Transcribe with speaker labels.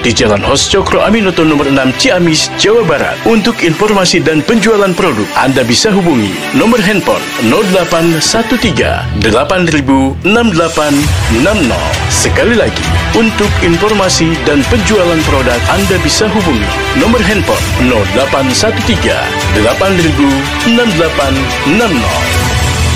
Speaker 1: di Jalan Hos Cokro Aminoto nomor 6 Ciamis, Jawa Barat. Untuk informasi dan penjualan produk, Anda bisa hubungi nomor handphone 0813 8000 6860. Sekali lagi, untuk informasi dan penjualan produk, Anda bisa hubungi nomor handphone 0813 8000 6860.